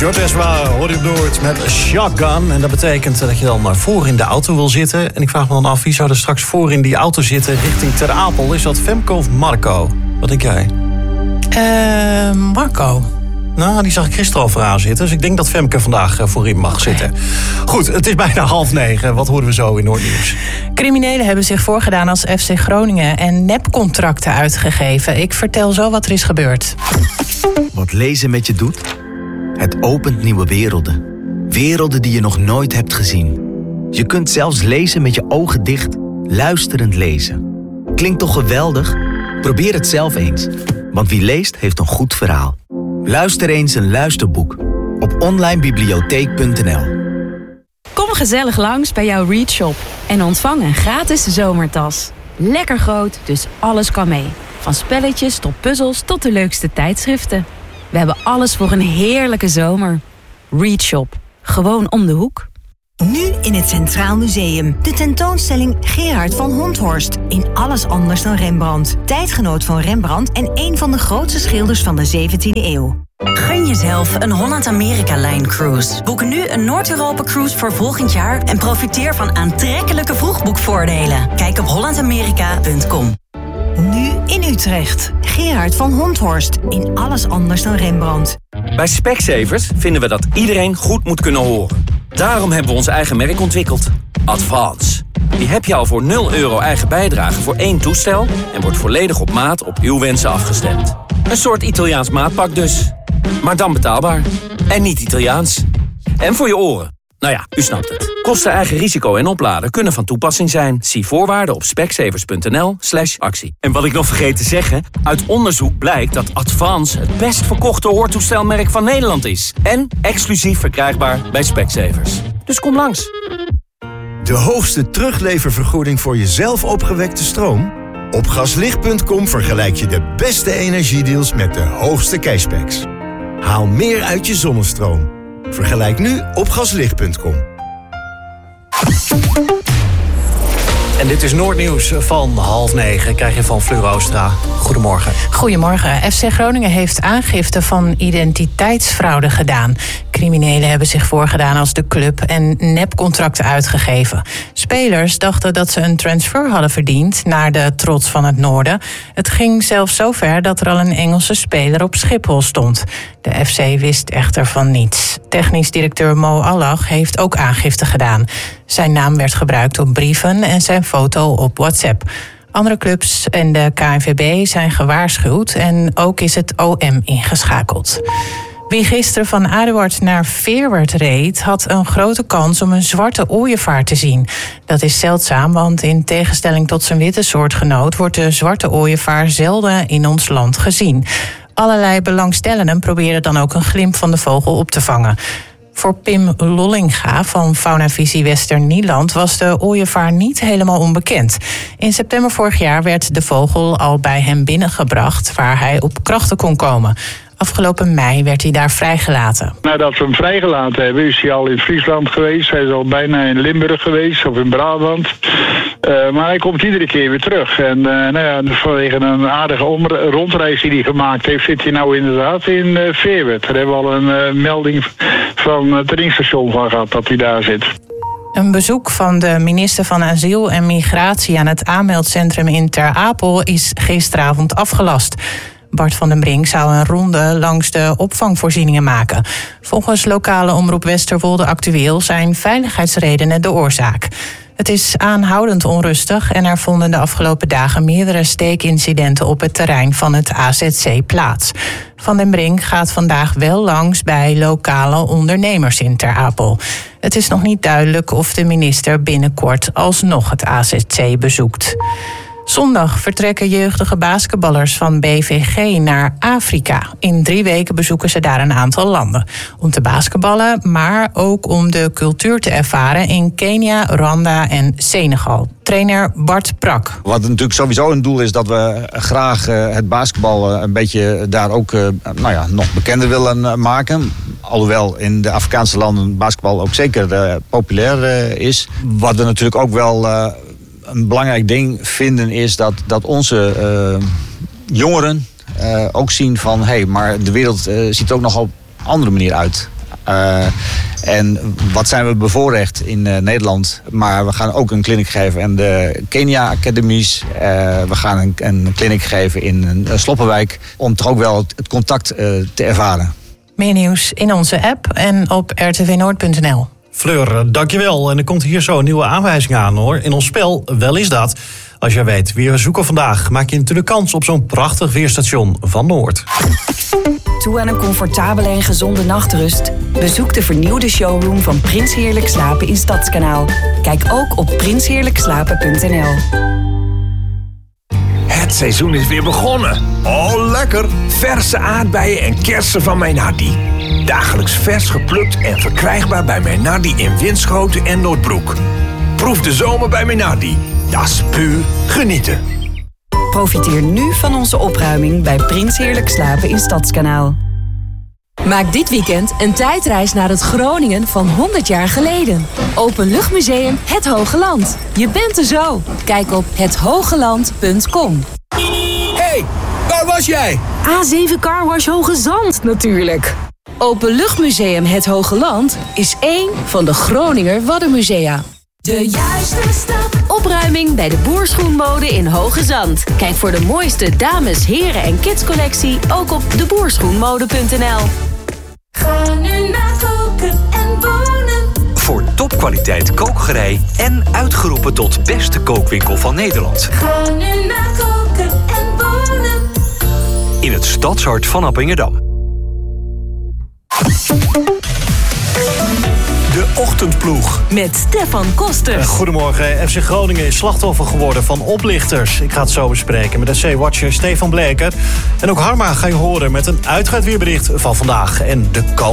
George Ezra, hoor je Noord met Shotgun. En dat betekent dat je dan voor in de auto wil zitten. En ik vraag me dan af, wie zou er straks voor in die auto zitten richting Ter Apel? Is dat Femke of Marco? Wat denk jij? Marco. Nou, die zag ik gisteren al vooraan zitten. Dus ik denk dat Femke vandaag voorin mag zitten. Goed, het is bijna 8:30. Wat horen we zo in Noordnieuws? Criminelen hebben zich voorgedaan als FC Groningen en nepcontracten uitgegeven. Ik vertel zo wat er is gebeurd. Wat lezen met je doet? Het opent nieuwe werelden. Werelden die je nog nooit hebt gezien. Je kunt zelfs lezen met je ogen dicht, luisterend lezen. Klinkt toch geweldig? Probeer het zelf eens. Want wie leest, heeft een goed verhaal. Luister eens een luisterboek op onlinebibliotheek.nl. Kom gezellig langs bij jouw Readshop en ontvang een gratis zomertas. Lekker groot, dus alles kan mee. Van spelletjes tot puzzels tot de leukste tijdschriften. We hebben alles voor een heerlijke zomer. Readshop, gewoon om de hoek. Nu in het Centraal Museum. De tentoonstelling Gerard van Honthorst. In alles anders dan Rembrandt. Tijdgenoot van Rembrandt en een van de grootste schilders van de 17e eeuw. Gun jezelf een Holland-Amerika-Line-cruise. Boek nu een Noord-Europa-cruise voor volgend jaar en profiteer van aantrekkelijke vroegboekvoordelen. Kijk op hollandamerika.com. Nu in Utrecht. Gerard van Honthorst. In alles anders dan Rembrandt. Bij Specsavers vinden we dat iedereen goed moet kunnen horen. Daarom hebben we ons eigen merk ontwikkeld. Advance. Die heb je al voor €0 eigen bijdrage voor 1 toestel en wordt volledig op maat op uw wensen afgestemd. Een soort Italiaans maatpak dus. Maar dan betaalbaar. En niet Italiaans. En voor je oren. Nou ja, u snapt het. Kosten, eigen risico en opladen kunnen van toepassing zijn. Zie voorwaarden op specsavers.nl/actie. En wat ik nog vergeet te zeggen, uit onderzoek blijkt dat Advance het best verkochte hoortoestelmerk van Nederland is. En exclusief verkrijgbaar bij Specsavers. Dus kom langs. De hoogste terugleververgoeding voor je zelf opgewekte stroom? Op gaslicht.com vergelijk je de beste energiedeals met de hoogste cashbacks. Haal meer uit je zonnestroom. Vergelijk nu op gaslicht.com. En dit is Noordnieuws van 8:30. Krijg je van Fleur Oostra. Goedemorgen. Goedemorgen. FC Groningen heeft aangifte van identiteitsfraude gedaan. Criminelen hebben zich voorgedaan als de club en nepcontracten uitgegeven. Spelers dachten dat ze een transfer hadden verdiend naar de trots van het noorden. Het ging zelfs zo ver dat er al een Engelse speler op Schiphol stond. De FC wist echter van niets. Technisch directeur Mo Allah heeft ook aangifte gedaan. Zijn naam werd gebruikt op brieven en zijn foto op WhatsApp. Andere clubs en de KNVB zijn gewaarschuwd en ook is het OM ingeschakeld. Wie gisteren van Aduard naar Feerwerd reed, had een grote kans om een zwarte ooievaar te zien. Dat is zeldzaam, want in tegenstelling tot zijn witte soortgenoot wordt de zwarte ooievaar zelden in ons land gezien. Allerlei belangstellenden proberen dan ook een glimp van de vogel op te vangen. Voor Pim Lollinga van Faunavisie Westernieland was de ooievaar niet helemaal onbekend. In september vorig jaar werd de vogel al bij hem binnengebracht, waar hij op krachten kon komen. Afgelopen mei werd hij daar vrijgelaten. Nadat we hem vrijgelaten hebben, is hij al in Friesland geweest. Hij is al bijna in Limburg geweest, of in Brabant. Maar hij komt iedere keer weer terug. En vanwege een aardige rondreis die hij gemaakt heeft, zit hij nou inderdaad in Feerwerd. Daar hebben we al een melding van het trainingsstation van gehad dat hij daar zit. Een bezoek van de minister van Asiel en Migratie aan het aanmeldcentrum in Ter Apel is gisteravond afgelast. Bart van den Brink zou een ronde langs de opvangvoorzieningen maken. Volgens lokale omroep Westerwolde Actueel zijn veiligheidsredenen de oorzaak. Het is aanhoudend onrustig en er vonden de afgelopen dagen meerdere steekincidenten op het terrein van het AZC plaats. Van den Brink gaat vandaag wel langs bij lokale ondernemers in Ter Apel. Het is nog niet duidelijk of de minister binnenkort alsnog het AZC bezoekt. Zondag vertrekken jeugdige basketballers van BVG naar Afrika. In 3 weken bezoeken ze daar een aantal landen. Om te basketballen, maar ook om de cultuur te ervaren in Kenia, Rwanda en Senegal. Trainer Bart Prak. Wat natuurlijk sowieso een doel is, dat we graag het basketbal een beetje daar ook nog bekender willen maken. Alhoewel in de Afrikaanse landen basketbal ook zeker populair is. Wat we natuurlijk ook wel een belangrijk ding vinden is dat onze jongeren ook zien van maar de wereld ziet er ook nog op een andere manier uit. En wat zijn we bevoorrecht in Nederland. Maar we gaan ook een clinic geven in de Kenia Academies. We gaan een clinic geven in Sloppenwijk. Om toch ook wel het contact te ervaren. Meer nieuws in onze app en op rtvnoord.nl. Fleur, dankjewel. En er komt hier zo een nieuwe aanwijzing aan, hoor. In ons spel Wel is dat. Als jij weet wie we zoeken vandaag, maak je natuurlijk kans op zo'n prachtig weerstation van Noord. Toe aan een comfortabele en gezonde nachtrust? Bezoek de vernieuwde showroom van Prins Heerlijk Slapen in Stadskanaal. Kijk ook op prinsheerlijkslapen.nl. Het seizoen is weer begonnen. Oh, lekker! Verse aardbeien en kersen van Meinardi. Dagelijks vers geplukt en verkrijgbaar bij Meinardi in Winschoten en Noordbroek. Proef de zomer bij Meinardi. Dat is puur genieten. Profiteer nu van onze opruiming bij Prins Heerlijk Slapen in Stadskanaal. Maak dit weekend een tijdreis naar het Groningen van 100 jaar geleden. Openluchtmuseum Het Hoge Land. Je bent er zo. Kijk op hethogeland.com. Hey, waar was jij? A7 Carwash Hoge Zand natuurlijk. Openluchtmuseum Het Hoge Land is één van de Groninger Waddenmusea. De juiste stap. Opruiming bij de Boerschoenmode in Hoge Zand. Kijk voor de mooiste dames, heren en kidscollectie ook op deboerschoenmode.nl. Ga nu naar Koken en Wonen. Voor topkwaliteit kookgerei en uitgeroepen tot beste kookwinkel van Nederland. Ga nu naar Koken en Wonen. In het stadshart van Appingedam. De Ochtendploeg. Met Stefan Koster. Goedemorgen. FC Groningen is slachtoffer geworden van oplichters. Ik ga het zo bespreken met SC-watcher Stefan Bleker. En ook Harma ga je horen met een uitgebreid weerbericht van vandaag en de komende.